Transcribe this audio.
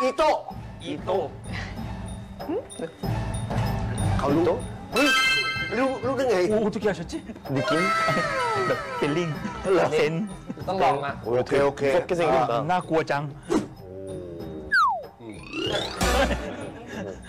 อีโต้อีโต้เขารู้เฮ้ยรู้ได้ไงโอ้ทุกอย่างชัดเจน 느낌? แบบฟีลลิ่งเหรอเซนต้องลองอ่ะโอเคโอเค 무섭게 생겼다. น่ากลัวจัง